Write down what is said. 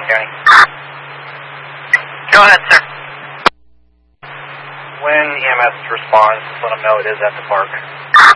County. Go ahead, sir. When EMS responds, just let them know it is at the park.